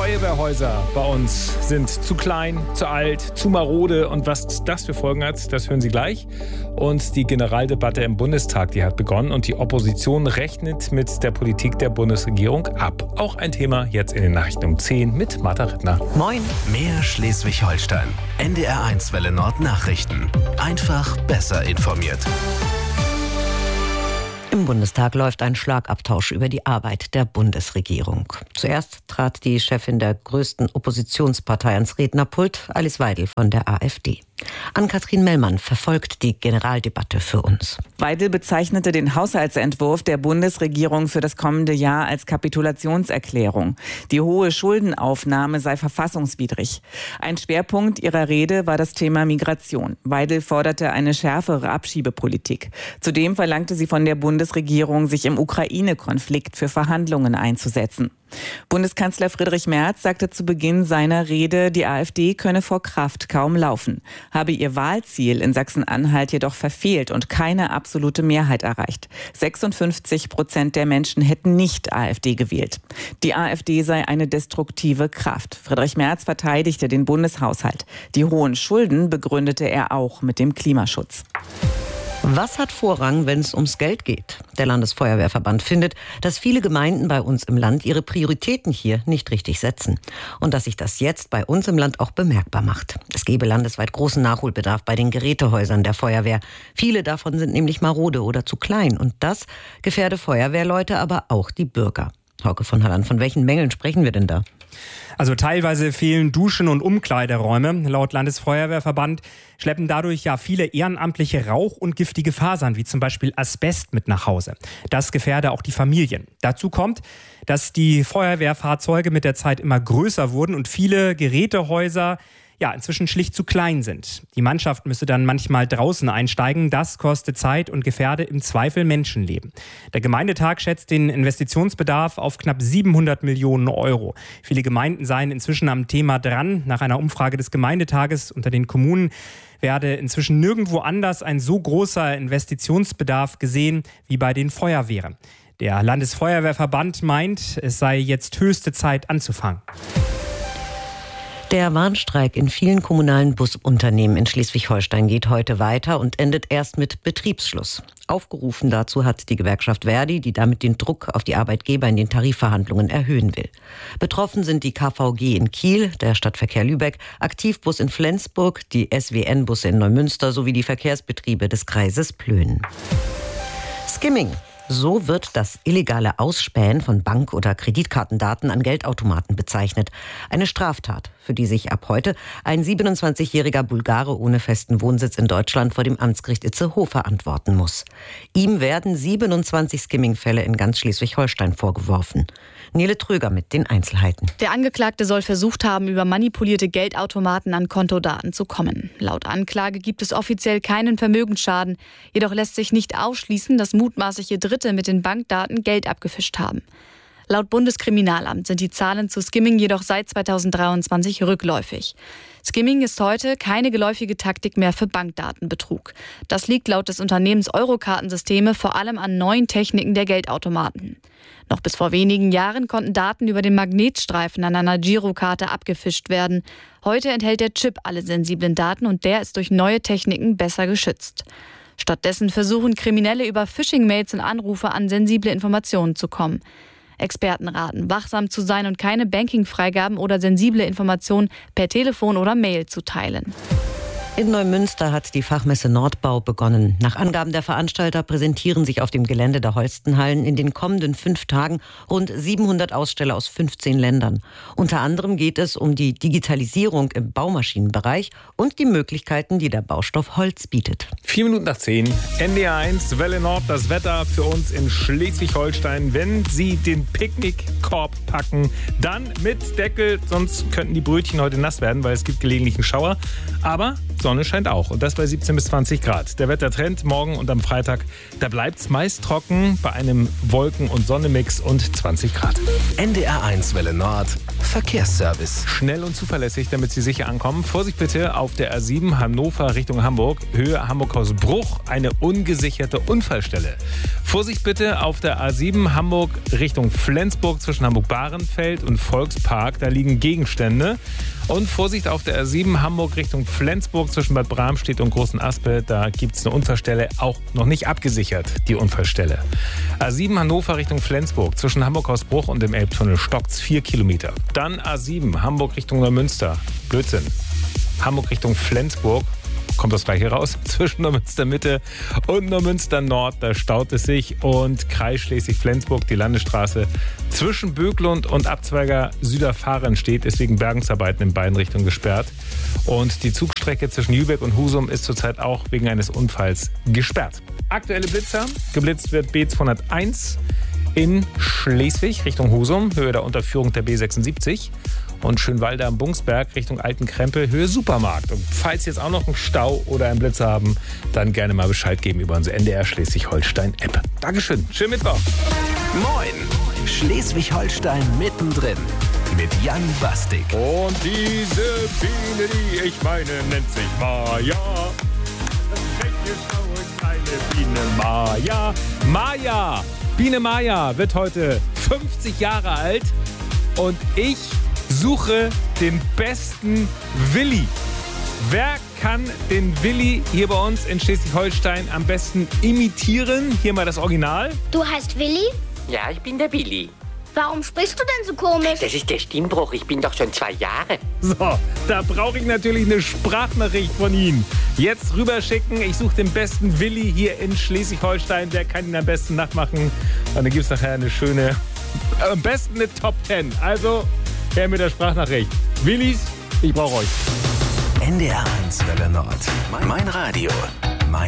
Feuerwehrhäuser bei uns sind zu klein, zu alt, zu marode. Und was das für Folgen hat, das hören Sie gleich. Und die Generaldebatte im Bundestag, die hat begonnen. Und die Opposition rechnet mit der Politik der Bundesregierung ab. Auch ein Thema jetzt in den Nachrichten um 10 mit Martha Rittner. Moin. Mehr Schleswig-Holstein. NDR1 Welle Nord Nachrichten. Einfach besser informiert. Im Bundestag läuft ein Schlagabtausch über die Arbeit der Bundesregierung. Zuerst trat die Chefin der größten Oppositionspartei ans Rednerpult, Alice Weidel von der AfD. Ann-Kathrin Mellmann verfolgt die Generaldebatte für uns. Weidel bezeichnete den Haushaltsentwurf der Bundesregierung für das kommende Jahr als Kapitulationserklärung. Die hohe Schuldenaufnahme sei verfassungswidrig. Ein Schwerpunkt ihrer Rede war das Thema Migration. Weidel forderte eine schärfere Abschiebepolitik. Zudem verlangte sie von der Bundesregierung, sich im Ukraine-Konflikt für Verhandlungen einzusetzen. Bundeskanzler Friedrich Merz sagte zu Beginn seiner Rede, die AfD könne vor Kraft kaum laufen, habe ihr Wahlziel in Sachsen-Anhalt jedoch verfehlt und keine absolute Mehrheit erreicht. 56% der Menschen hätten nicht AfD gewählt. Die AfD sei eine destruktive Kraft. Friedrich Merz verteidigte den Bundeshaushalt. Die hohen Schulden begründete er auch mit dem Klimaschutz. Was hat Vorrang, wenn es ums Geld geht? Der Landesfeuerwehrverband findet, dass viele Gemeinden bei uns im Land ihre Prioritäten hier nicht richtig setzen. Und dass sich das jetzt bei uns im Land auch bemerkbar macht. Es gebe landesweit großen Nachholbedarf bei den Gerätehäusern der Feuerwehr. Viele davon sind nämlich marode oder zu klein. Und das gefährde Feuerwehrleute, aber auch die Bürger. Hauke von Halland, von welchen Mängeln sprechen wir denn da? Also teilweise fehlen Duschen und Umkleideräume. Laut Landesfeuerwehrverband schleppen dadurch ja viele Ehrenamtliche Rauch und giftige Fasern, wie zum Beispiel Asbest, mit nach Hause. Das gefährde auch die Familien. Dazu kommt, dass die Feuerwehrfahrzeuge mit der Zeit immer größer wurden und viele Gerätehäuser inzwischen schlicht zu klein sind. Die Mannschaft müsse dann manchmal draußen einsteigen. Das kostet Zeit und gefährde im Zweifel Menschenleben. Der Gemeindetag schätzt den Investitionsbedarf auf knapp 700 Millionen Euro. Viele Gemeinden seien inzwischen am Thema dran. Nach einer Umfrage des Gemeindetages unter den Kommunen werde inzwischen nirgendwo anders ein so großer Investitionsbedarf gesehen wie bei den Feuerwehren. Der Landesfeuerwehrverband meint, es sei jetzt höchste Zeit anzufangen. Der Warnstreik in vielen kommunalen Busunternehmen in Schleswig-Holstein geht heute weiter und endet erst mit Betriebsschluss. Aufgerufen dazu hat die Gewerkschaft Verdi, die damit den Druck auf die Arbeitgeber in den Tarifverhandlungen erhöhen will. Betroffen sind die KVG in Kiel, der Stadtverkehr Lübeck, Aktivbus in Flensburg, die SWN-Busse in Neumünster sowie die Verkehrsbetriebe des Kreises Plön. Skimming. So wird das illegale Ausspähen von Bank- oder Kreditkartendaten an Geldautomaten bezeichnet. Eine Straftat, für die sich ab heute ein 27-jähriger Bulgare ohne festen Wohnsitz in Deutschland vor dem Amtsgericht Itzehoe verantworten muss. Ihm werden 27 Skimming-Fälle in ganz Schleswig-Holstein vorgeworfen. Nele Tröger mit den Einzelheiten. Der Angeklagte soll versucht haben, über manipulierte Geldautomaten an Kontodaten zu kommen. Laut Anklage gibt es offiziell keinen Vermögensschaden. Jedoch lässt sich nicht ausschließen, dass mutmaßliche Dritte mit den Bankdaten Geld abgefischt haben. Laut Bundeskriminalamt sind die Zahlen zu Skimming jedoch seit 2023 rückläufig. Skimming ist heute keine geläufige Taktik mehr für Bankdatenbetrug. Das liegt laut des Unternehmens Eurokartensysteme vor allem an neuen Techniken der Geldautomaten. Noch bis vor wenigen Jahren konnten Daten über den Magnetstreifen an einer Girokarte abgefischt werden. Heute enthält der Chip alle sensiblen Daten und der ist durch neue Techniken besser geschützt. Stattdessen versuchen Kriminelle über Phishing-Mails und Anrufe an sensible Informationen zu kommen. Experten raten, wachsam zu sein und keine Banking-Freigaben oder sensible Informationen per Telefon oder Mail zu teilen. In Neumünster hat die Fachmesse Nordbau begonnen. Nach Angaben der Veranstalter präsentieren sich auf dem Gelände der Holstenhallen in den kommenden 5 Tagen rund 700 Aussteller aus 15 Ländern. Unter anderem geht es um die Digitalisierung im Baumaschinenbereich und die Möglichkeiten, die der Baustoff Holz bietet. 4 Minuten nach 10. NDR1 Welle Nord, das Wetter für uns in Schleswig-Holstein. Wenn Sie den Picknickkorb packen, dann mit Deckel, sonst könnten die Brötchen heute nass werden, weil es gibt gelegentlich einen Schauer. Aber Sonne scheint auch und das bei 17 bis 20 Grad. Der Wettertrend morgen und am Freitag, da bleibt es meist trocken bei einem Wolken- und Sonnenmix und 20 Grad. NDR1 Welle Nord, Verkehrsservice. Schnell und zuverlässig, damit Sie sicher ankommen. Vorsicht bitte auf der A7 Hannover Richtung Hamburg, Höhe Hamburg-Hausbruch, eine ungesicherte Unfallstelle. Vorsicht bitte auf der A7 Hamburg Richtung Flensburg zwischen Hamburg-Bahrenfeld und Volkspark, da liegen Gegenstände. Und Vorsicht auf der A7 Hamburg Richtung Flensburg zwischen Bad Bramstedt und Großen Aspe, da gibt es eine Unfallstelle, auch noch nicht abgesichert, die Unfallstelle. A7 Hannover Richtung Flensburg zwischen Hamburg-Hausbruch und dem Elbtunnel stockt's 4 Kilometer. Dann A7 Hamburg Richtung Neumünster, Blödsinn. Hamburg Richtung Flensburg, kommt das gleiche raus, zwischen Neumünster Mitte und Neumünster Nord, da staut es sich. Und Kreis Schleswig-Flensburg, die Landesstraße zwischen Böglund und Abzweiger Süderfahren steht, ist wegen Bergungsarbeiten in beiden Richtungen gesperrt. Und die Zugstrecke zwischen Lübeck und Husum ist zurzeit auch wegen eines Unfalls gesperrt. Aktuelle Blitzer, geblitzt wird B201 in Schleswig Richtung Husum, Höhe der Unterführung der B76. Und Schönwalde am Bungsberg Richtung Altenkrempel, Höhe Supermarkt. Und falls Sie jetzt auch noch einen Stau oder einen Blitzer haben, dann gerne mal Bescheid geben über unsere NDR Schleswig-Holstein-App. Dankeschön. Schönen Mittwoch. Moin! Schleswig-Holstein mittendrin mit Jan Bastik. Und diese Biene, die ich meine, nennt sich Maja. Das fängt kleine Biene Maja. Maja! Biene Maja wird heute 50 Jahre alt und ich suche den besten Willi. Wer kann den Willi hier bei uns in Schleswig-Holstein am besten imitieren? Hier mal das Original. Du heißt Willi? Ja, ich bin der Willi. Warum sprichst du denn so komisch? Das ist der Stimmbruch. Ich bin doch schon 2 Jahre. So, da brauche ich natürlich eine Sprachnachricht von Ihnen. Jetzt rüberschicken. Ich suche den besten Willi hier in Schleswig-Holstein. Der kann ihn am besten nachmachen. Und dann gibt es nachher eine schöne, am besten eine Top 10. Also, her mit der Sprachnachricht. Willis, ich brauche euch. NDR 1 Welle Nord. Mein Radio.